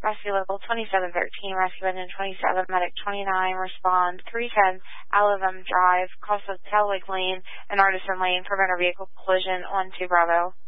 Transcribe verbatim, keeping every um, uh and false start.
Rescue Local twenty-seven thirteen, Rescue Engine twenty-seven, Medic twenty-nine, respond three ten, Alabama Drive, cross of Tail Lake Lane and Artisan Lane, prevent a vehicle collision, one two Bravo.